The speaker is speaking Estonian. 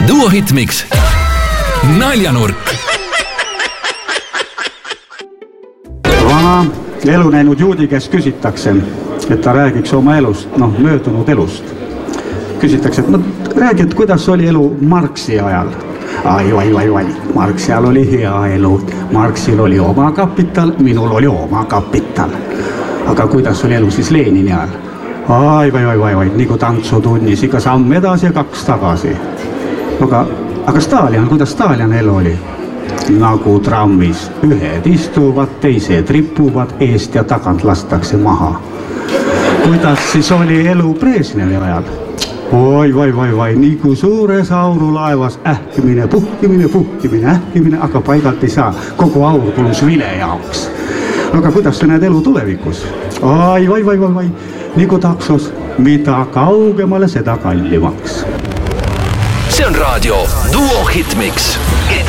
Duo Hitmix naljanurk. Vana elu näinud juudi käest küsitakse, et ta räägiks oma elust, möödunud elust. Küsitakse, et räägi, et kuidas oli elu Marxi ajal. Ai. Marxi ajal oli hea elu. Marxil oli oma kapital, minul oli oma kapital. Aga kuidas oli elu siis Lenini ajal? Ai, nagu tantsutunnis, ikka samm edasi ja 2 tagasi. Aga Stalin, kuidas Stalin elu oli? Nagu trammis, ühed istuvad, teised ripuvad, eest ja tagant lastakse maha. Kuidas siis oli elu Brežnevi ajal? Oi, nagu suures aurulaevas ähkimine, puhkimine, aga paigalt ei saa, kogu aur kulus vile jaoks. Aga kuidas sa näed elu tulevikus? Ai, nagu taksos, mida kaugemale, seda kallimaks. See on raadio Duo Hitmix.